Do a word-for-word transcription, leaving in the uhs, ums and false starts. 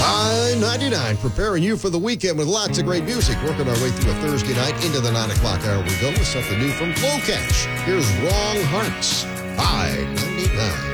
I ninety-nine, preparing you for the weekend with lots of great music. Working our way through a Thursday night into the nine o'clock hour. We go with something new from Flow Cash. Here's Wrong Hearts. I ninety-nine.